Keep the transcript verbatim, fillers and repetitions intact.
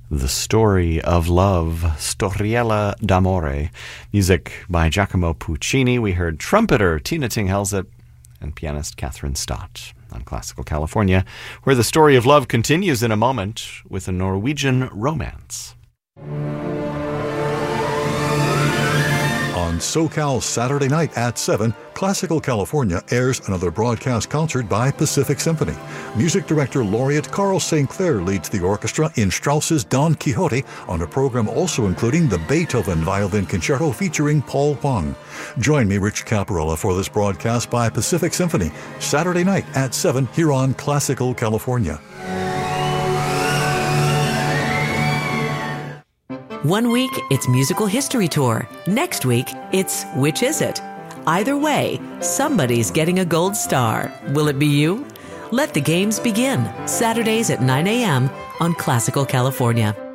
The Story of Love, Storiella d'Amore. Music by Giacomo Puccini. We heard trumpeter Tina Ting-Helzet and pianist Catherine Stott on Classical California, where the story of love continues in a moment with a Norwegian romance. On SoCal Saturday night at seven, Classical California airs another broadcast concert by Pacific Symphony. Music director laureate Carl Saint Clair leads the orchestra in Strauss's Don Quixote on a program also including the Beethoven Violin Concerto featuring Paul Wang. Join me, Rich Caparella, for this broadcast by Pacific Symphony, Saturday night at seven here on Classical California. One week, it's Musical History Tour. Next week, it's Which Is It? Either way, somebody's getting a gold star. Will it be you? Let the games begin. Saturdays at nine a.m. on Classical California.